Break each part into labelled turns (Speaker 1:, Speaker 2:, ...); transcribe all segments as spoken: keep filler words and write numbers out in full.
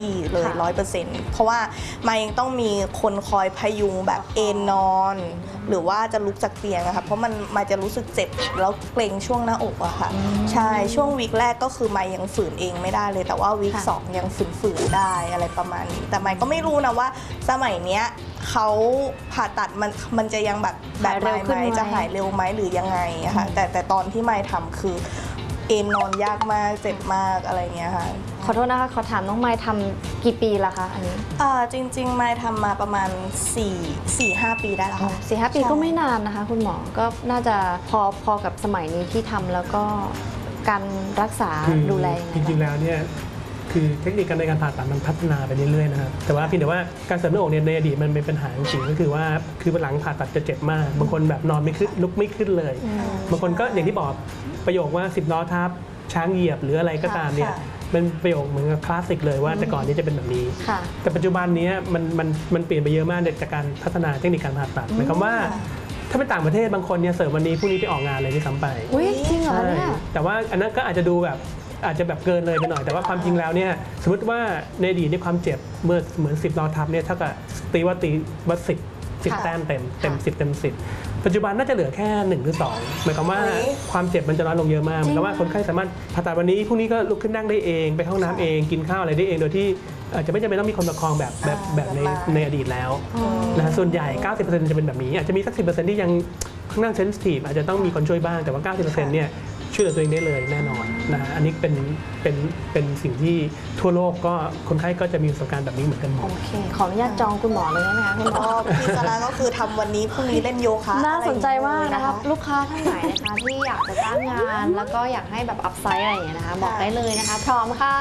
Speaker 1: ดีเลยร้อยเปอร์เซ็นต์เพราะว่ามันยังต้องมีคนคอยพยุงแบบเอนนอน หรือว่าจะลุกจากเตียงอะค่ะเพราะมันมันจะรู้สึกเจ็บแล้วเกร็งช่วงหน้าอกอะค่ะใช่ช่วงวีคแรกก็คือมันยังฝืนเองไม่ได้เลยแต่ว่าวีคสองยังฝืนๆได้อะไรประมาณนี้แต่มันก็ไม่รู้นะว่าสมัยเนี้ยเขาผ่าตัดมันมันจะยังแบบแบบไหมจะหายเร็วไหมหรือยังไงอะค่ะแต่แต่ตอนที่ไม่ทำคือเอนนอนยากมากเจ็บมากอะไรเงี้ยค่ะ
Speaker 2: ขอโทษนะคะขอถามน้องไม้ทำกี่ปีละคะอันนี้
Speaker 1: อ่าจริงๆไม้ทำมาประมาณสี่สี่ห้าปีได้แล้วค่ะ
Speaker 2: สี่ห้าปีก็ไม่นานนะคะคุณหมอก็น่าจะพอพอกับสมัยนี้ที่ทำแล้วก็การรักษาดูแล
Speaker 3: จริงๆแล้วเนี่ยคือเทคนิคการในการผ่าตัดมันพัฒนาไปเรื่อยๆนะครับแต่ว่าเพียงแต่ว่าการเสริมหน้าอกเนี่ยในอดีตมันเป็นปัญหาจริงๆก็คือว่าคือหลังผ่าตัดจะเจ็บมากบางคนแบบนอนไม่ขึ้นลุกไม่ขึ้นเลยบางคนก็อย่างที่บอกประโยคว่าสิบล้อทับช้างเหยียบหรืออะไรก็ตามเนี่ยเป็นประโยคเหมือนกับคลาสสิกเลยว่าแต่ก่อนนี้จะเป็นแบบนี้แต่ปัจจุบันนี้มันมันมันเปลี่ยนไปเยอะมากจากการพัฒนาเทคนิคการผ่าตัดหมายความว่าถ้าเป็นต่างประเทศบางคนเนี่ยเสริมวันนี้พรุ่งนี้ไปออกงานเลยที่ซ้ำไป
Speaker 2: อุ้ยจริงเหรอเนี่ย
Speaker 3: แต่ว่าอันนั้นก็อาจจะดูแบบอาจจะแบบเกินเลยไปหน่อยแต่ว่าความจริงแล้วเนี่ยสมมติว่าในอดีตในความเจ็บเมื่อเหมือนสิบล้อทับเนี่ยเท่ากับตีว่าตีว่าสิบสิบแต้มเต็มเต็มสิบเต็มสิบปัจจุบันน่าจะเหลือแค่หนึ่งหรือสองหมายความว่าความเจ็บมันจะน้อยลงเยอะมากหมายความว่าคนไข้สามารถผ่าตัดวันนี้พรุ่งนี้ก็ลุกขึ้นนั่งได้เองไปห้องน้ำเองกินข้าวอะไรได้เองโดยที่อาจจะไม่จำเป็นต้องมีคนประคองแบบแบบแบบในในอดีตแล้วนะส่วนใหญ่ เก้าสิบเปอร์เซ็นต์ จะเป็นแบบนี้อาจจะมีสัก สิบเปอร์เซ็นต์ ที่ยังค่อนข้างเซนซิทีฟอาจจะต้องมีคนช่วยบ้างแต่ว่า เก้าสิบเปอร์เซ็นต์ เนี่ยช่วยเหลือตัวเองได้เลยแน่นอนนะอันนี้เป็นเป็นเป็นสิ่งที่ทั่วโลกก็คนไข้ก็จะมีประสบการณ์แบบนี้เหมือนกันหมด
Speaker 2: โอเคขออนุญาตจองคุณหมอเลยได้ไหมคะคุณหมอ
Speaker 1: พี่สาระก็คือทำวันนี้พรุ่งนี้เล่นโยคะ
Speaker 2: น่าสนใจมากนะคะลูกค้าท่านไหนนะคะที่อยากจะจ้างงานแล้วก็อยากให้แบบอัพไซด์อะไรอย่างเงี้ยนะคะบอกได้เลยนะคะพร้อมค่ะ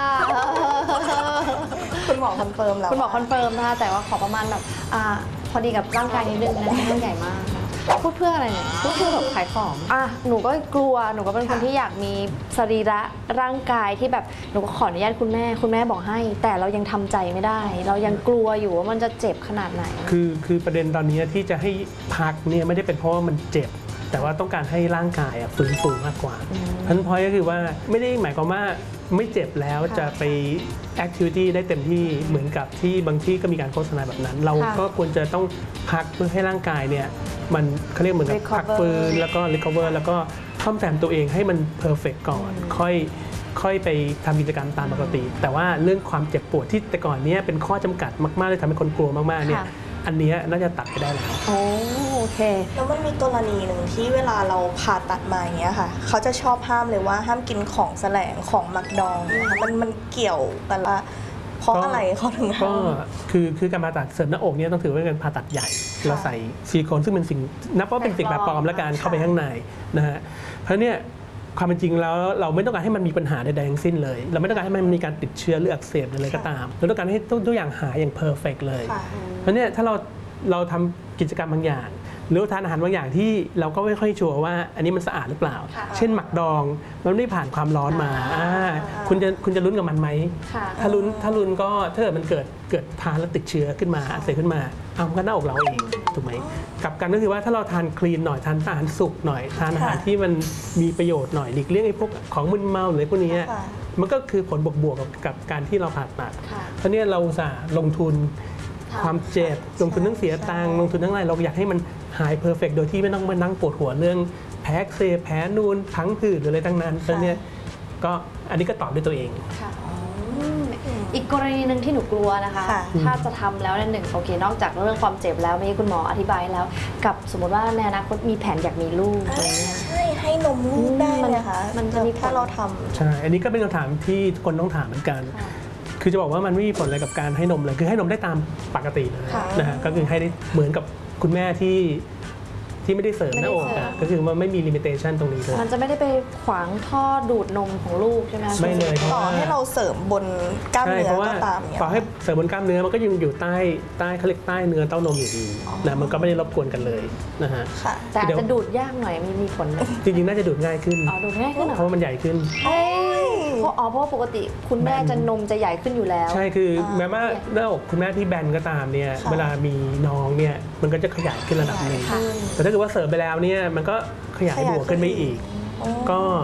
Speaker 1: คุณหมอคอนเฟิร์มแล้ว
Speaker 2: คุณหมอคอนเฟิร์มนะคะแต่ว่าขอประมาณแบบอ่าพอดีกับร่างกายนิดนึงนะไม่ต้องใหญ่มากพูดเพื่ออะไรเนี่ยพูดเพื่อแบบขายของอ่ะหนูก็กลัวหนูก็เป็นคนที่อยากมีสรีระร่างกายที่แบบหนูก็ขออนุญาตคุณแม่คุณแม่บอกให้แต่เรายังทำใจไม่ได้เรายังกลัวอยู่ว่ามันจะเจ็บขนาดไหน
Speaker 3: คือคือประเด็นตอนนี้ที่จะให้พักเนี่ยไม่ได้เป็นเพราะว่ามันเจ็บแต่ว่าต้องการให้ร่างกายฟื้นฟูมากกว่าพันพอยก็คือว่าไม่ได้หมายความว่าไม่เจ็บแล้วจะไปแอคทิวิตี้ได้เต็มที่เหมือนกับที่บางที่ก็มีการโฆษณาแบบนั้นเราก็ควรจะต้องพักเพื่อให้ร่างกายเนี่ยมันเขาเรียกเหมือนกับพักฟื้นแล้วก็ recover แล้วก็ซ่อมแซมตัวเองให้มัน perfect ก่อนค่อยค่อยไปทำกิจกรรมตามปกติแต่ว่าเรื่องความเจ็บปวดที่แต่ก่อนนี้เป็นข้อจำกัดมากๆเลยทำให้คนกลัวมากๆเนี่ยอันนี้น่าจะตัดไปได้แล้ว
Speaker 2: โอเค
Speaker 1: แล้วมันมีกรณีหนึ่งที่เวลาเราผ่าตัดมาอย่างเงี้ยค่ะเขาจะชอบห้ามเลยว่าห้ามกินของแสลงของหมักดองมันมันเกี่ยวกันละเพราะอะไรเขาถึงห้าม
Speaker 3: ก็คือคือการผ่าตัดเสริมหน้าอกเนี่ยต้องถือว่าเป็นการผ่าตัดใหญ่เราใส่ซิลิโคนซึ่งเป็นสิ่งนับว่าเป็นสิ่งแบบปลอมและการเข้าไปข้างในนะฮะเพราะเนี่ยความเป็นจริงแล้วเราไม่ต้องการให้มันมีปัญหาใดๆทั้งสิ้นเลยเราไม่ต้องการให้มันมีการติดเชื้อหรืออักเสบอะไรก็ตามเราต้องการให้ทุกอย่างหายอย่างเพอร์เฟกต์เลยเพราะเนี่ยถ้าเราเราทำกิจกรรมบางอย่างหรือทานอาหารบางอย่างที่เราก็ไม่ค่อยชัวร์ว่าอันนี้มันสะอาดหรือเปล่าเช่นหมักดองมันไม่ผ่านความร้อนมาคุณจะคุณจะลุ้นกับมันไหมถ้าลุ้นถ้าลุ้นก็ถ้าเกิดมันเกิดเกิดทานแล้วติดเชื้อขึ้นมาอักเสบขึ้นมาเอามันก็หน้าอกเราเองถูกไหมกับกันก็คือว่าถ้าเราทานคลีนหน่อยทานอาหารสุกหน่อยทานอาหารที่มันมีประโยชน์หน่อยหลีกเลี่ยงไอ้พวกของมึนเมาหรือพวกนี้มันก็คือผลบวกๆกับการที่เราผ่าตัดเพราะนี่เราอุตส่าห์ลงทุนความเจ็บลงทุนทั้งเสียตังค์ลงทุนทั้งอะไรเราอยากให้มันหายเพอร์เฟกต์โดยที่ไม่ต้องมานั่งปวดหัวเรื่องแพ้เซแพ้นูนพังผืดหรืออะไรทั้งนั้นเพราะเนี่ยก็อันนี้ก็ตอบด้วยตัวเอง
Speaker 2: อีกกรณีหนึ่งที่หนูกลัวนะคะถ้าจะทำแล้วในหนึ่งโอเคนอกจากเรื่องความเจ็บแล้วมีคุณหมออธิบายแล้วกับสมมติว่าในอนาคตมีแผนอยากมีลูกอะไรเงี้ย
Speaker 1: ใช่ให้นมลูกได้เลยค่ะ
Speaker 2: มันจะมี
Speaker 1: ถ้าเราทำ
Speaker 3: ใช่อันนี้ก็เป็นคำถามที่ทุกคนต้องถามเหมือนกันคือจะบอกว่ามันไม่มีผลอะไรกับการให้นมเลยคือให้นมได้ตามปกติเลยนะฮะก็คือให้ได้เหมือนกับคุณแม่ที่ที่ไม่ได้เสริมหน้าอกก็คือมันไม่มีลิมิเตชันตรงนี้เลย
Speaker 2: มันจะไม่ได้ไปขวางท่อดูดนมของลูกใช่ไหม
Speaker 3: ไม่เลย
Speaker 1: ต่อให้เราเสริมบนกล้ามเนื้อก็ตาม
Speaker 3: ต่อให้เสริมบนกล้ามเนื้อมันก็ยังอยู่ใต้ใต้เขาเรียกใต้เนื้อเต้านมอยู่ดีนะมันก็ไม่ได้รบกวนกันเลยนะฮะ
Speaker 2: แต่จะดูดยากหน่อยมีมีผล
Speaker 3: จริงๆน่าจะดูดง่ายขึ้น
Speaker 2: อ๋อดูดง่ายขึ้น
Speaker 3: เพราะว่ามันใหญ่ขึ้น
Speaker 2: เพราะอ๋อเพราะปกติคุณแม่จะนมจะใหญ่ขึ้นอยู่แล้ว
Speaker 3: ใช่คือแม้ว่าหน้าอกคุณแม่ที่แบนก็ตามเนี่ยเวลามีน้องเนี่ยมันก็จะขยายขึ้นระดับหนึ่งแต่ถ้าเกิดว่าเสริมไปแล้วเนี่ยมันก็ขยายบวกขึ้นไปอีกก็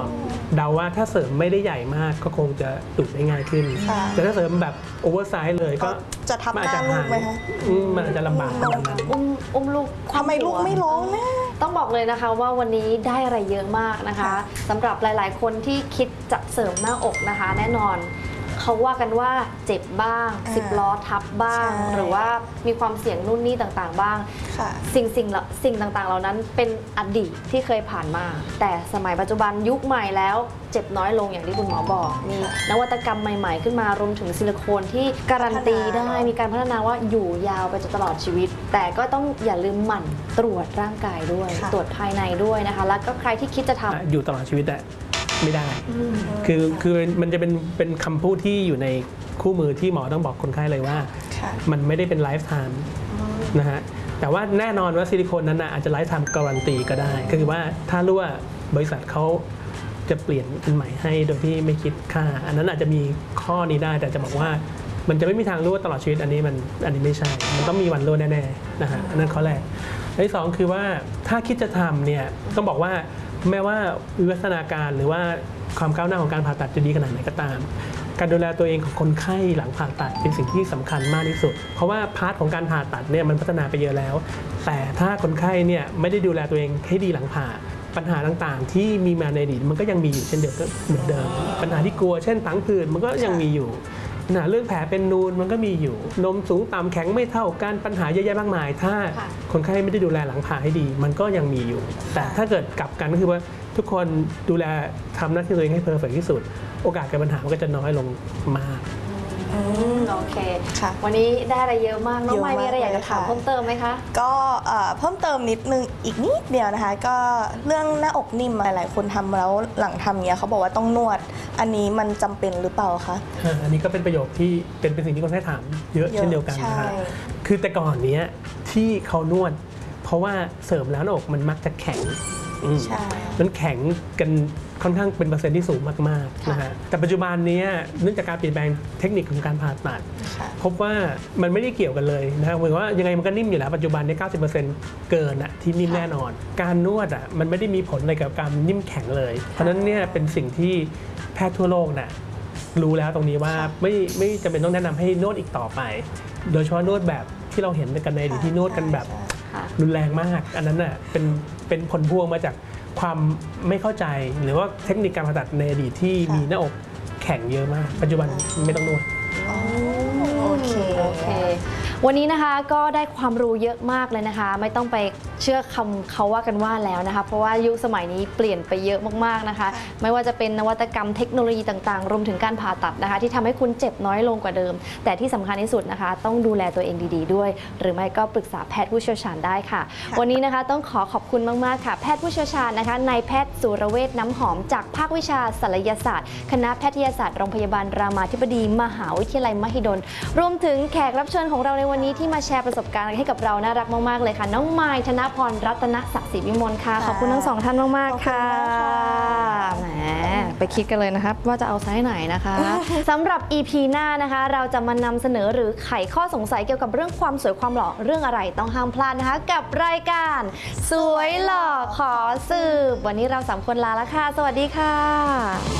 Speaker 3: เดาว่าถ้าเสริมไม่ได้ใหญ่มากก็คงจะดูดได้ง่ายขึ้น
Speaker 1: ค่ะ
Speaker 3: แต่ถ้าเสริมแบบโอเวอร์ไซส์เลยก็
Speaker 1: จะทับ
Speaker 3: มัน
Speaker 1: ห
Speaker 3: อาจ
Speaker 1: น้า
Speaker 3: จะ
Speaker 1: ลู
Speaker 3: หาก ย
Speaker 1: ไหมคะ
Speaker 3: อืมมันอาจจะลำบากประมาณนั้น
Speaker 2: อุ้มอุ้มลูก
Speaker 1: ทำไมลูกไม่ร้องนะ
Speaker 2: ต้องบอกเลยนะคะว่าวันนี้ได้อะไรเยอะมากนะคะ
Speaker 1: ค่ะ
Speaker 2: สำหรับหลายๆ คนที่คิดจะเสริมหน้าอกนะคะ แน่นอนเขาว่ากันว่าเจ็บบ้างสิบล้อทับบ้าง หรือว่ามีความเสี่ยงนู่นนี่ต่างๆ บ้าง
Speaker 1: ค่ะ
Speaker 2: สิ่งสิ่งละสิ่งต่างๆ เหล่านั้นเป็นอดีตที่เคยผ่านมา แต่สมัยปัจจุบันยุคใหม่แล้วเจ็บน้อยลงอย่างที่คุณหมอบอก มีนวัตกรรมใหม่ๆ ขึ้นมารวมถึงซิลิโคนที่การันตีได้มีการพัฒนาว่าอยู่ยาวไปจนตลอดชีวิต แต่ก็ต้องอย่าลืมหมั่นตรวจร่างกายด้วย
Speaker 1: ค่ะ
Speaker 2: ตรวจภายในด้วยนะคะ แล้วก็ใครที่คิดจะทำ
Speaker 3: อยู่ตลอดชีวิตอะไม่ได้ คือคือมันจะเป็นเป็นคำพูดที่อยู่ในคู่มือที่หมอต้องบอกคนไข้เลยว่า
Speaker 1: ค่ะ
Speaker 3: มันไม่ได้เป็นไลฟ์ไทม์นะฮะแต่ว่าแน่นอนว่าซิลิโคนนั้นนะอาจจะไลฟ์ไทม์การันตีก็ได้ก็คือว่าถ้ารู้ว่าบริษัทเขาจะเปลี่ยนอันใหม่ให้โดยที่ไม่คิดค่า อันนั้นอาจจะมีข้อนี้ได้แต่จะบอกว่ามันจะไม่มีทางรู้ว่าตลอดชีวิตอันนี้มันอันนี้ไม่ใช่ มันต้องมีวันรู้แน่ๆนะฮะอันนั้นข้อแรกและที่สองคือว่าถ้าคิดจะทำเนี่ยต้องบอกว่าแม้ว่าวิวัฒนาการหรือว่าความก้าวหน้าของการผ่าตัดจะดีขนาดไหนก็ตาม การดูแลตัวเองของคนไข้หลังผ่าตัดเป็นสิ่งที่สำคัญมากที่สุด เพราะว่าพาร์ทของการผ่าตัดเนี่ยมันพัฒนาไปเยอะแล้ว แต่ถ้าคนไข้เนี่ยไม่ได้ดูแลตัวเองให้ดีหลังผ่าปัญหาต่างๆ ที่มีมาในอดีตมันก็ยังมีอยู่เช่นเดิมก็เหมือนเดิม ปัญหาที่กลัวเช่นพังผืดมันก็ยังมีอยู่ปัญหาเรื่องแผลเป็นนูนมันก็มีอยู่นมสูงต่ำแข็งไม่เท่ากันปัญหาเยอะแยะมากมาย ถ้า
Speaker 2: ค่ะ
Speaker 3: คนไข้ไม่ได้ดูแลหลังผ่าให้ดี มันก็ยังมีอยู่ แต่ถ้าเกิดกลับกันก็คือว่าทุกคนดูแลทำหน้าที่ตัวเองให้เพอร์เฟกที่สุด โอกาสเกิดปัญหามันก็จะน้อยลงมาก
Speaker 2: อืมโอเค
Speaker 1: ค่ะ
Speaker 2: วันนี้ได้อะไรเยอะมากน้อง
Speaker 1: เยอะ
Speaker 2: ไม
Speaker 1: มาก
Speaker 2: มีอะไรอยากจะถาม
Speaker 1: เลยค่ะ
Speaker 2: เพิ่มเติมไหมคะ
Speaker 1: ก็เอ่อเพิ่มเติมนิดนึงอีกนิดเดียวนะคะ ก็เรื่องหน้าอกนิ่มหลายๆคนทำแล้วหลังทำเนี้ยเขาบอกว่าต้องนวด อันนี้มันจำเป็นหรือเปล่าคะ
Speaker 3: อ่าอันนี้ก็เป็นประโยคที่เป็นเป็นสิ่งที่คนไข้ถามเยอะ
Speaker 1: เยอะ
Speaker 3: เช่นเดียวกันนะฮะ
Speaker 1: ใช่
Speaker 3: คือแต่ก่อนเนี้ยที่เขานวด เพราะว่าเสริมแล้วหน้าอกมันมักจะแข็งอืม
Speaker 1: ใช่
Speaker 3: มันแข็งกันค่อนข้างเป็นเปอร์เซ็นต์ที่สูงมากๆนะฮะแต่ปัจจุบันเนี้ยเนื่องจากการเปลี่ยนแปลงเทคนิคของการผ่าตัด
Speaker 1: ค่ะ
Speaker 3: พบว่ามันไม่ได้เกี่ยวกันเลยนะเหมือนว่ายังไงมันก็นิ่มอยู่แล้วปัจจุบันเนี่ยเก้าสิบเปอร์เซ็นต์เกินอะที่นิ่มแน่นอน การนวดอะมันไม่ได้มีผลอะไรกับการนิ่มแข็งเลย เพราะฉะนั้นเนี่ยเป็นสิ่งที่แพทย์ทั่วโลกน่ะรู้แล้วตรงนี้ว่าไม่ไม่จำเป็นต้องแนะนำให้นวดอีกต่อไป โดยเฉพาะนวดแบบที่เราเห็นกันในอดีตที่นวดกันแบบ
Speaker 2: ค่ะ
Speaker 3: รุนแรงมาก อันนั้นน่ะเป็นเป็นผลพวงมาจากความไม่เข้าใจ หรือว่าเทคนิคการผ่าตัดในอดีตที่มีหน้าอกแข็งเยอะมาก ปัจจุบันไม่ต้องนวด
Speaker 1: โอเค
Speaker 2: โอเค วันนี้นะคะก็ได้ความรู้เยอะมากเลยนะคะ ไม่ต้องไปเชื่อคำเขาว่ากันว่าแล้วนะคะ เพราะว่ายุคสมัยนี้เปลี่ยนไปเยอะมากๆนะคะ ไม่ว่าจะเป็นนวัตกรรมเทคโนโลยีต่างๆ รวมถึงการผ่าตัดนะคะ ที่ทำให้คุณเจ็บน้อยลงกว่าเดิม แต่ที่สำคัญที่สุดนะคะ ต้องดูแลตัวเองดีๆด้วย หรือไม่ก็ปรึกษาแพทย์ผู้เชี่ยวชาญได้ค่ะ วันนี้นะคะต้องขอขอบคุณมากๆค่ะ แพทย์ผู้เชี่ยวชาญนะคะนายแพทย์สุรเวชน้ำหอมจากภาควิชาศัลยศาสตร์ คณะแพทยศาสตร์โรงพยาบาลรามาธิบดีมหาวิทยาลัยมหิดล รวมถึงแขกรับเชิญของเราในวันนี้ที่มาแชร์ประสบการณ์ให้กับเราน่ารักมากๆเลยค่ะ น้องไมล์ธนพรรัตนศักดิ์ศรีวิมลค่ะ ขอบคุณทั้งสองท่านมากๆค่ะ
Speaker 1: ขอบคุณมากค่ะ
Speaker 2: แหมไปคิดกันเลยนะครับว่าจะเอาไซส์ไหนนะคะ สำหรับ อี พี หน้านะคะ เราจะมานำเสนอหรือไขข้อสงสัยเกี่ยวกับเรื่องความสวยความหล่อเรื่องอะไรต้องห้ามพลาดนะคะ กับรายการสวยหล่อขอสืบวันนี้เราสามคนลาแล้วค่ะ สวัสดีค่ะ